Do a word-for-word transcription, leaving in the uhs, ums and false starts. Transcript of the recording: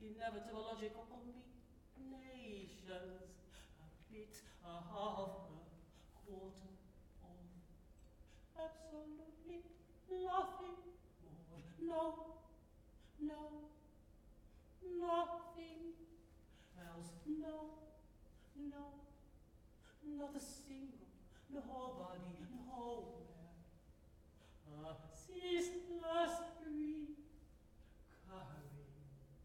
inevitable logical combinations, a bit, a half, a quarter of absolutely nothing more. No, no, nothing else. No, no, not a single, nobody, nowhere. A ceaseless